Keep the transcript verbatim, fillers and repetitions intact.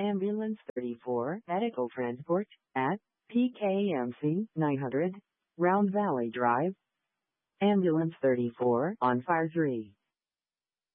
Ambulance thirty-four, Medical Transport, at P K M C nine hundred, Round Valley Drive. Ambulance thirty-four, on fire three.